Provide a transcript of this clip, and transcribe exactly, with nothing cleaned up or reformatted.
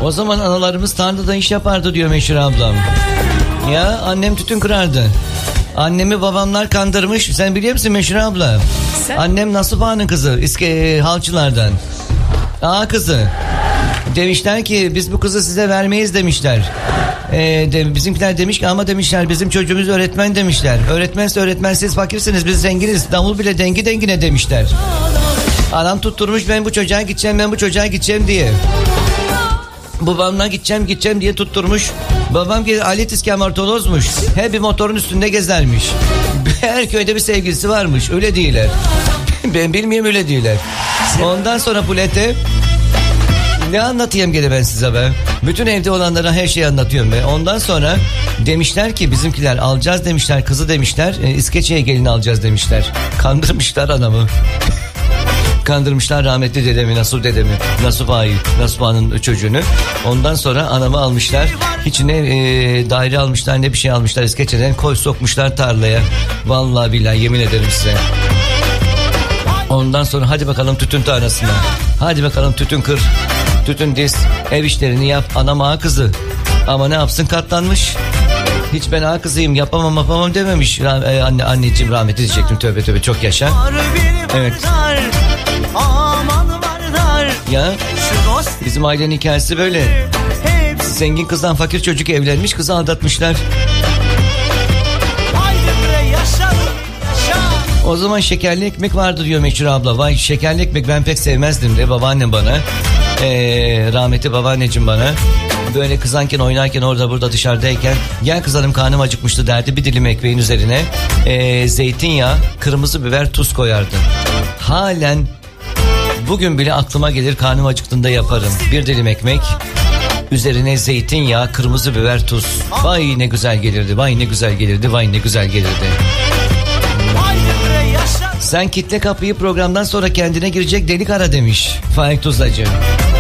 O zaman analarımız tarlada iş yapardı diyor Meşhur ablam. Ya annem tütün kırardı. Annemi babamlar kandırmış. Sen biliyor musun Meşhur abla? Sen? Annem Nasuh Ağa'nın kızı. İske, halçılardan. Ağa kızı. Demişler ki biz bu kızı size vermeyiz demişler. Ee, de, bizimkiler demiş ki ama demişler bizim çocuğumuz öğretmen demişler. Öğretmense öğretmen siz fakirsiniz biz zenginiz. Davul bile dengi dengine demişler. Adam tutturmuş ben bu çocuğa gideceğim ben bu çocuğa gideceğim diye. Babamla gideceğim gideceğim diye tutturmuş. Babam ki alet iskamortolozmuş. Her bir motorun üstünde gezermiş. Her köyde bir sevgilisi varmış. Öyle değiller. Ben bilmiyorum öyle değiller. Ondan sonra Pulete ne anlatayım gene ben size be. Bütün evde olanlara her şeyi anlatıyorum be. Ondan sonra demişler ki bizimkiler alacağız demişler kızı demişler. E, İskeçe'ye gelin alacağız demişler. Kandırmışlar anamı. Kandırmışlar rahmetli dedemi, Nasuh dedemi, Nasuh Ağa'yı, Nasuh Ağa'nın çocuğunu. Ondan sonra anamı almışlar. Hiç ne e, daire almışlar ne bir şey almışlar İskeçe'den. Koy sokmuşlar tarlaya. Vallahi billahi yemin ederim size. Ondan sonra hadi bakalım tütün tarlasına. Hadi bakalım tütün kır. Tütün diz. Ev işlerini yap. Anam ağa kızı. Ama ne yapsın katlanmış. Hiç ben ağa kızıyım yapamam yapamam dememiş. Rah- anne, anneciğim rahmetli diyecektim tövbe tövbe çok yaşa. Evet. Ya bizim ailenin hikayesi böyle. Zengin kızdan fakir çocuk evlenmiş kızı aldatmışlar. O zaman şekerli ekmek vardı diyor Meşhur abla. Vay şekerli ekmek ben pek sevmezdim de babaannem bana. Ee, rahmetli babaanneciğim bana. Böyle kızanken oynarken orada burada dışarıdayken gel kızarım karnım acıkmıştı derdi. Bir dilim ekmeğin üzerine ee, zeytinyağı, kırmızı biber, tuz koyardı. Halen bugün bile aklıma gelir karnım acıktığında yaparım. Bir dilim ekmek üzerine zeytinyağı, kırmızı biber, tuz. Vay ne güzel gelirdi, vay ne güzel gelirdi, vay ne güzel gelirdi. Sen kitle kapıyı programdan sonra kendine girecek delik ara demiş Faik Tuzlacı.